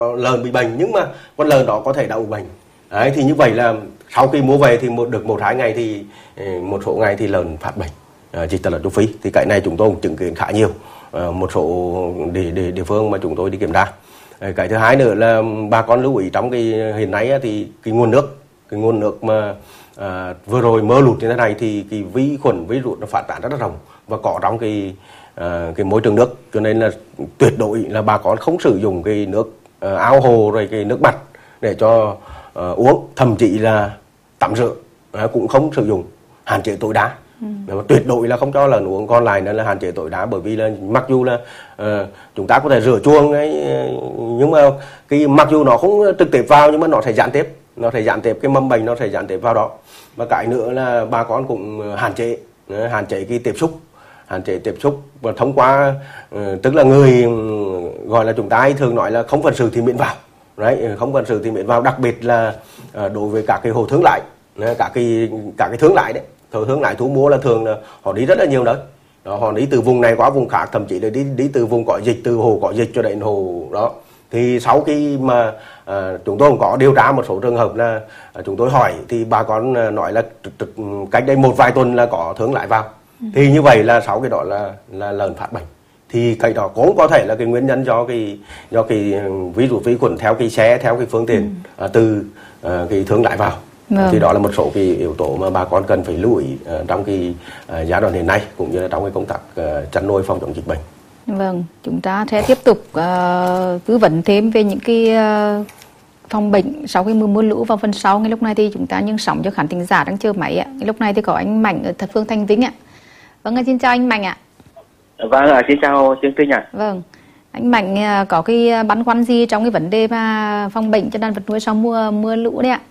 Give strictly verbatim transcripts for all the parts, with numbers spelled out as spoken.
lợn bị bệnh nhưng mà con lợn đó có thể đã bị bệnh. Đấy, thì như vậy là sau khi mua về thì một được một hai ngày thì một số ngày thì lợn phát bệnh dịch tả lợn châu Phi. Thì cái này chúng tôi cũng chứng kiến khá nhiều, một số địa, địa, địa phương mà chúng tôi đi kiểm tra. Cái thứ hai nữa là bà con lưu ý trong cái hiện nay thì cái nguồn nước cái nguồn nước mà à, vừa rồi mưa lụt như thế này thì cái vi khuẩn virus nó phát tán rất là rộng và có trong cái à, cái môi trường nước, cho nên là tuyệt đối là bà con không sử dụng cái nước à, ao hồ rồi cái nước mặt để cho à, uống, thậm chí là tắm rửa à, cũng không sử dụng, hạn chế tối đa. Ừ. Tuyệt đối là không cho lợn uống, còn lại nữa là hạn chế tối đa, bởi vì là mặc dù là uh, chúng ta có thể rửa chuông ấy, nhưng mà cái mặc dù nó không trực tiếp vào nhưng mà nó sẽ gián tiếp nó sẽ gián tiếp cái mầm bệnh, nó sẽ gián tiếp vào đó. Và cái nữa là bà con cũng hạn chế hạn chế cái tiếp xúc hạn chế tiếp xúc và thông qua uh, tức là người gọi là chúng ta hay thường nói là không phận sự thì miễn vào. Đấy, không phận sự thì miễn vào, đặc biệt là uh, đối với các cái hộ thương lái, các cái các cái thương lái đấy, thường thương lái thu mua là thường là họ đi rất là nhiều nơi đó, họ đi từ vùng này qua vùng khác, thậm chí là đi đi từ vùng có dịch, từ hồ có dịch cho đến hồ đó. Thì sau khi mà à, chúng tôi cũng có điều tra một số trường hợp là à, chúng tôi hỏi thì bà con à, nói là cách đây một vài tuần là có thương lái vào. Ừ. Thì như vậy là sau cái đó là là lợn phát bệnh, thì cái đó cũng có thể là cái nguyên nhân do cái do cái virus vi khuẩn theo cái xe, theo cái phương tiện ừ. à, từ à, cái thương lái vào. Vâng. Thì đó là một số cái yếu tố mà bà con cần phải lưu ý uh, trong cái uh, giai đoạn hiện nay, cũng như là trong cái công tác uh, chăn nuôi phòng chống dịch bệnh. Vâng, chúng ta sẽ tiếp tục uh, tư vấn thêm về những cái uh, phòng bệnh sau khi mưa mưa lũ vào phần sau. Ngay lúc này thì chúng ta nhưng sóng cho khán thính giả đang chờ máy ạ. Ngay lúc này thì có anh Mạnh ở Thật Phương Thanh Vĩnh ạ. Vâng, xin chào anh Mạnh ạ. Vâng, xin chào chương trình ạ. Vâng, anh Mạnh uh, có cái băn khoăn gì trong cái vấn đề mà phòng bệnh cho đàn vật nuôi sau mưa mưa lũ đấy ạ?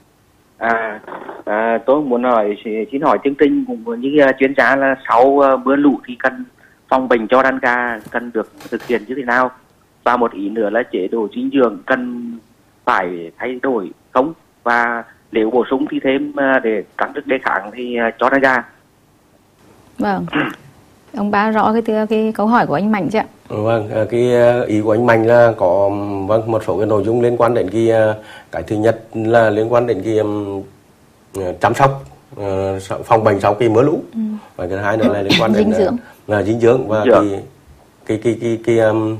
À, à, tôi muốn hỏi, xin hỏi chương trình cũng như uh, chuyên gia là sau uh, mưa lũ thì cần phòng bệnh cho đàn gà cần được thực hiện như thế nào, và một ý nữa là chế độ dinh dưỡng cần phải thay đổi không, và nếu bổ sung thì thêm uh, để tăng sức đề kháng thì uh, cho đàn gà. Vâng, ông bá rõ cái, cái, cái câu hỏi của anh Mạnh chứ ạ? Vâng, cái ý của anh Mạnh là có vâng một số cái nội dung liên quan đến cái cái thứ nhất là liên quan đến cái um, chăm sóc uh, phòng bệnh sau khi mưa lũ, ừ. và cái thứ hai nữa là liên quan đến dinh dưỡng, là dinh dưỡng và cái cái cái cái, cái um,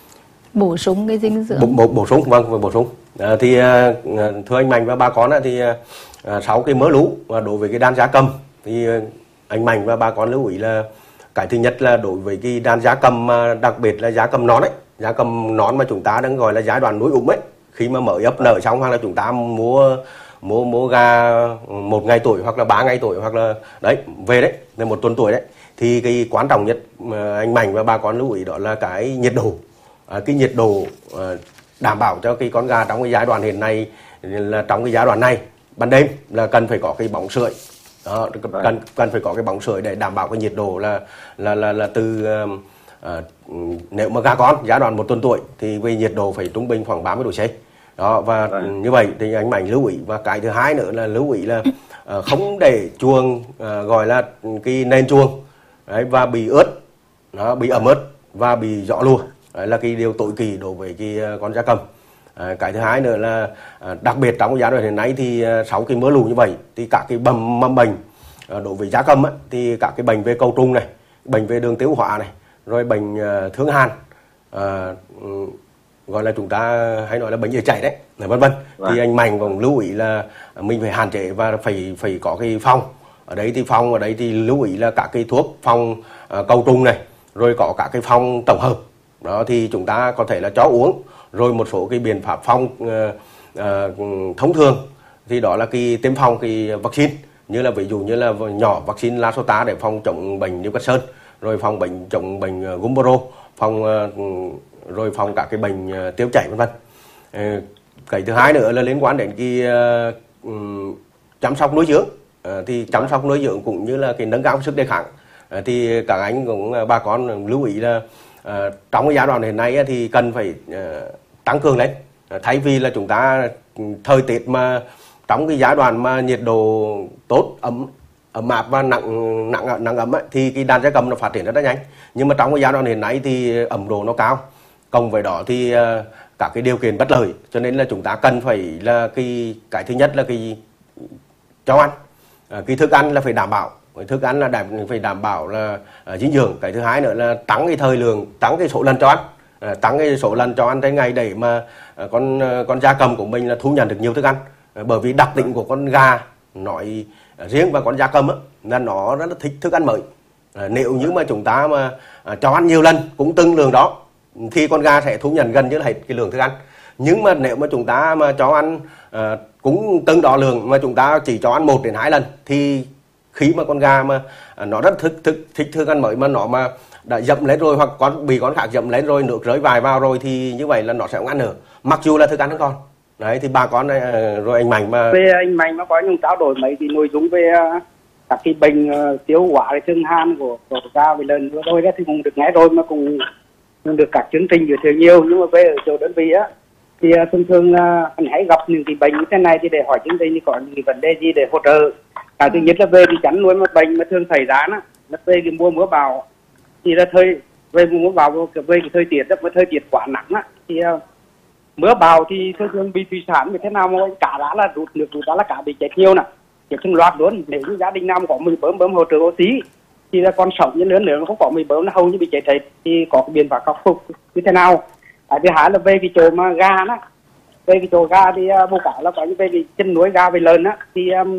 bổ sung cái dinh dưỡng, bổ, bổ, bổ sung vâng bổ sung à, thì uh, thưa anh Mạnh và bà con thì uh, sau cái mưa lũ và đối với cái đàn gia cầm thì uh, anh Mạnh và bà con lưu ý là cái thứ nhất là đối với cái đàn gia cầm, đặc biệt là gia cầm nón ấy, gia cầm nón mà chúng ta đang gọi là giai đoạn nuôi úng ấy, khi mà mới ấp nở xong hoặc là chúng ta mua mua mua gà một ngày tuổi hoặc là ba ngày tuổi hoặc là đấy về đấy là một tuần tuổi đấy, thì cái quan trọng nhất mà anh Mạnh và bà con lưu ý đó là cái nhiệt độ, à, cái nhiệt độ à, đảm bảo cho cái con gà trong cái giai đoạn hiện nay là trong cái giai đoạn này ban đêm là cần phải có cái bóng sưởi. Đó, cần cần phải có cái bóng sưởi để đảm bảo cái nhiệt độ là là là là từ uh, uh, nếu mà gà con giai đoạn một tuần tuổi thì về nhiệt độ phải trung bình khoảng ba mươi độ C. Đó, và right. như vậy thì anh Mạnh lưu ý. Và cái thứ hai nữa là lưu ý là uh, không để chuồng uh, gọi là cái nền chuồng đấy, và bị ướt, nó bị ẩm ướt và bị gió lùa, đấy là cái điều tối kỵ đối với cái uh, con gia cầm. À, cái thứ hai nữa là à, đặc biệt trong giai đoạn hiện nay thì à, sau cái mưa lũ như vậy thì các cái mầm mầm bệnh à, đối với gia cầm á, thì các cái bệnh về cầu trùng này, bệnh về đường tiêu hóa này, rồi bệnh à, thương hàn, à, gọi là chúng ta hay nói là bệnh dạ chảy đấy, vân vân. Thì anh Mạnh cũng lưu ý là mình phải hạn chế và phải phải có cái phòng ở đấy, thì phòng ở đấy thì lưu ý là các cái thuốc phòng à, cầu trùng này, rồi có các cái phòng tổng hợp đó thì chúng ta có thể là cho uống, rồi một số cái biện pháp phòng uh, uh, thông thường thì đó là cái tiêm phòng cái vaccine, như là ví dụ như là nhỏ vaccine La Sota để phòng chống bệnh Newcastle, rồi phòng bệnh chống bệnh Gumboro, phòng uh, rồi phòng các cái bệnh uh, tiêu chảy vân vân. Uh, cái thứ hai nữa là liên quan đến cái uh, um, chăm sóc nuôi dưỡng, uh, thì chăm sóc nuôi dưỡng cũng như là cái nâng cao sức đề kháng, uh, thì các anh cũng uh, bà con lưu ý là uh, trong cái giai đoạn hiện nay uh, thì cần phải uh, tăng cường lên, uh, thay vì là chúng ta thời tiết mà trong cái giai đoạn mà nhiệt độ tốt, ấm ấm áp và nặng nặng nặng ấm ấy, thì cái đàn gia cầm nó phát triển rất là nhanh. Nhưng mà trong cái giai đoạn hiện nay thì ẩm độ nó cao, cộng với đó thì uh, các cái điều kiện bất lợi, cho nên là chúng ta cần phải là cái cái thứ nhất là cái cho ăn, à, cái thức ăn là phải đảm bảo, cái thức ăn là đảm, phải đảm bảo là à, dinh dưỡng. Cái thứ hai nữa là tăng cái thời lượng, tăng cái số lần cho ăn, à, tăng cái số lần cho ăn trên ngày để mà à, con con gia cầm của mình là thu nhận được nhiều thức ăn. À, bởi vì đặc tính của con gà nói riêng và con gia cầm á, là nó rất là thích thức ăn mới. À, nếu như mà chúng ta mà à, cho ăn nhiều lần cũng từng lượng đó thì con gà sẽ thu nhận gần như là hết cái lượng thức ăn. Nhưng mà nếu mà chúng ta mà cho ăn à, cũng từng đó lượng mà chúng ta chỉ cho ăn một đến hai lần thì khi mà con gà mà à, nó rất thích thích thích thức ăn mới mà nó mà đã dậm lên rồi hoặc con bị con khác dậm lên rồi, nước rơi vài vào rồi thì như vậy là nó sẽ không ăn nữa, mặc dù là thức ăn nó còn. Đấy thì bà con này, rồi anh Mạnh mà về anh Mạnh nó có những trao đổi mấy thì nội dung về uh, các cái bệnh uh, tiêu hóa thương han của của gà với lợn vừa rồi đó thì cũng được nghe rồi, mà cũng, cũng được các chương trình giới thiệu nhiều. Nhưng mà về ở chỗ đơn vị á thì uh, thường thường uh, anh hãy gặp những cái bệnh như thế này thì để hỏi chương trình thì có những cái vấn đề gì để hỗ trợ. Cái thứ nhất là về cái chăn nuôi mà bệnh mà thường xảy ra đó, là về cái mùa mưa bão thì là thời về mùa mưa bão về cái thời tiết đó, mà thời tiết quá nắng á thì uh, mưa bão thì thường thường bị thủy sản như thế nào mà cả đã là rút nước rút đã là cả bị chết nhiều nè, chết trong loạt luôn. Nếu như gia đình nào có mười bơm bơm hỗ trợ oxy thì là con sống như lớn nữa không có mười bơm nó hầu như bị chết hết, thì có cái biện pháp khắc phục như thế nào. Cái thứ hai là về cái chỗ mà gà đó, về cái chỗ gà thì uh, vô cả là có như về cái chân nuôi gà về lợn á thì um,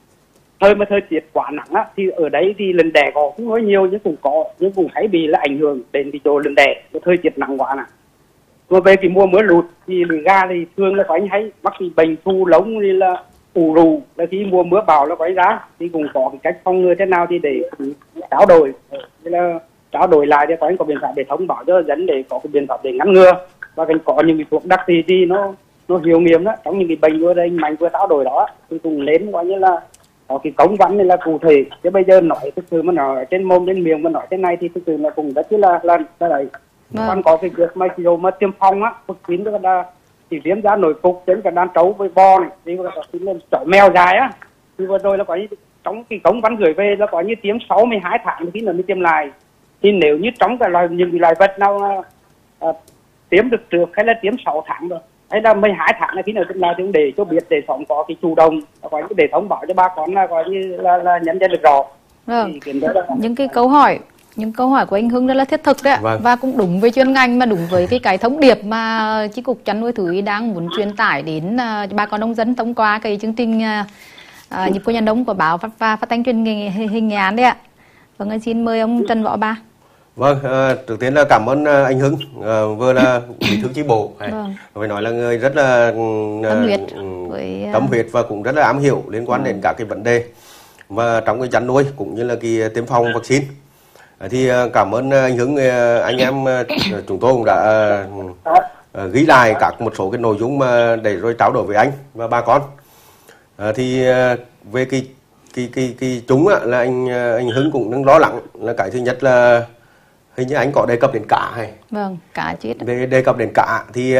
thời mà thời tiết quá nắng á thì ở đấy thì lần đẻ có cũng nói nhiều nhưng cũng có nhưng cũng thấy bị là ảnh hưởng đến cái chỗ lần đẻ cái thời tiết nắng quá nè. Mà về cái mùa mưa lụt thì lưỡi gà thì thường là có anh thấy mắc bị bệnh thu lông như là ù rù, là khi mùa mưa bão nó có ra thì cũng có cái cách phòng ngừa thế nào thì để trao đổi là trao đổi lại để có anh có biện pháp để thông báo cho dân để có cái biện pháp để ngăn ngừa, và còn có những cái thuốc đặc thì gì nó nó hiệu nghiệm đó trong những cái bệnh vừa đây anh Mạnh vừa trao đổi đó thì cũng lên coi như là có cái công văn này là cụ thể. Chứ bây giờ nói thực sự mà nói trên mồm trên miệng mà nói thế này thì thực sự là cũng rất là là là đấy. Vâng. Còn có cái việc mà dù mà tiêm phòng á, vaccine đó là chỉ viêm da nổi cục trên cả đàn trâu với bò này, thì là chó mèo dài á, thì vừa rồi là có như trong cái công văn gửi về là có như tiêm sáu mươi hai tháng thì nó mới tiêm lại. Thì nếu như trong cái loài những loài vật nào à, tiêm được trước hay là tiêm sáu tháng rồi hay là mười hai tháng này khi nào tiêm lại thì cũng để cho biết để sống có cái chủ động, có như để thông báo cho bà con là coi như là, là nhân dân được rõ. Vâng. Những cái câu hỏi những câu hỏi của anh Hưng rất là thiết thực đấy, vâng. Và cũng đúng với chuyên ngành mà đúng với cái cái thông điệp mà chi cục chăn nuôi thú y đang muốn truyền tải đến uh, bà con nông dân thông qua cái chương trình uh, uh, nhịp của nhà nông của báo và phát, phát thanh truyền hình, hình nghệ án đấy ạ. Vâng, xin mời ông Trần Võ Ba. Vâng, uh, trước tiên là cảm ơn uh, anh Hưng, uh, vừa là bí thư chi bộ, vâng. Phải nói là người rất là uh, tâm huyết, với, uh... tâm huyết và cũng rất là am hiểu liên quan vâng. đến các cái vấn đề và trong cái chăn nuôi cũng như là cái tiêm phòng vaccine. Thì cảm ơn anh Hưng, anh em chúng tôi cũng đã ghi lại các một số cái nội dung mà để rồi trao đổi với anh và bà con. Thì về cái cái cái cái chúng là anh anh Hưng cũng đang lo lắng là cái thứ nhất là hình như anh có đề cập đến cả hay. Vâng, cả chết. Đề, đề cập đến cả thì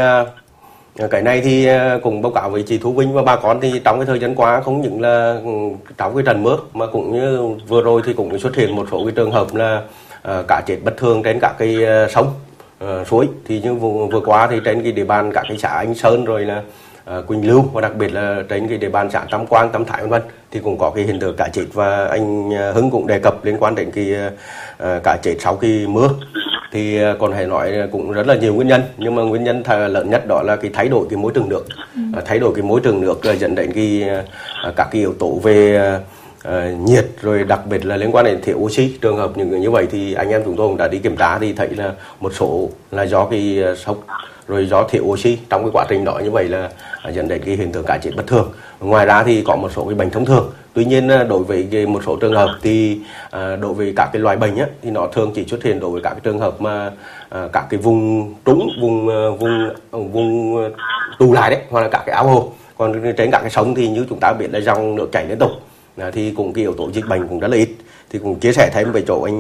cái này thì cũng báo cáo với chị Thu Vinh và bà con thì trong cái thời gian qua không những là trong cái trận mưa mà cũng như vừa rồi thì cũng xuất hiện một số cái trường hợp là uh, cá chết bất thường trên các cái uh, sông uh, suối. Thì như vừa, vừa qua thì trên cái địa bàn các cái xã Anh Sơn rồi là uh, Quỳnh Lưu và đặc biệt là trên cái địa bàn xã Tam Quang, Tam Thái vân vân thì cũng có cái hiện tượng cá chết, và anh Hưng cũng đề cập liên quan đến cái uh, cá chết sau khi mưa. Thì còn phải nói cũng rất là nhiều nguyên nhân, nhưng mà nguyên nhân lớn nhất đó là cái thay đổi cái môi trường nước, ừ. thay đổi cái môi trường nước là dẫn đến cái các cái yếu tố về uh, nhiệt, rồi đặc biệt là liên quan đến thiếu oxy. Trường hợp những như vậy thì anh em chúng tôi cũng đã đi kiểm tra thì thấy là một số là do cái sốc rồi do thiếu oxy trong cái quá trình đó, như vậy là dẫn đến cái hiện tượng cá chết bất thường. Ngoài ra thì có một số cái bệnh thông thường. Tuy nhiên đối với một số trường hợp thì đối với các cái loài bệnh á, thì nó thường chỉ xuất hiện đối với các cái trường hợp mà các cái vùng trũng, vùng vùng vùng tù lại đấy, hoặc là các cái ao hồ. Còn trên các cái sông thì như chúng ta biết là dòng nước chảy liên tục thì cũng cái yếu tố dịch bệnh cũng rất là ít. Thì cũng chia sẻ thêm về chỗ anh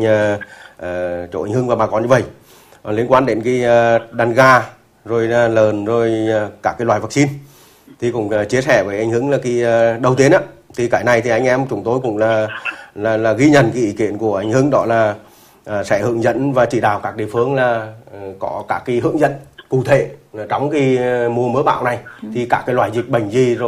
uh, chỗ anh Hưng và bà con như vậy. Liên quan đến cái đàn gà rồi lợn rồi các cái loại vaccine thì cũng chia sẻ với anh Hưng là cái đầu tiên á, thì cái này thì anh em chúng tôi cũng là là, là ghi nhận cái ý kiến của anh Hưng, đó là uh, sẽ hướng dẫn và chỉ đạo các địa phương là uh, có các cái hướng dẫn cụ thể trong cái mùa mưa bão này thì các cái loại dịch bệnh gì rồi